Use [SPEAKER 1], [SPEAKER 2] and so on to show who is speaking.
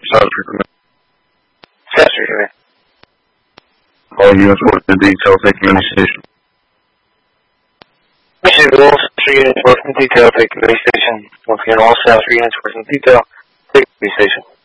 [SPEAKER 1] South Street.
[SPEAKER 2] South Street, man.
[SPEAKER 1] All units working in detail, take Community Station.
[SPEAKER 2] Mission Goal, South Street units working in detail, take Community Station. Once again, all South Street units working in detail, take Community Station.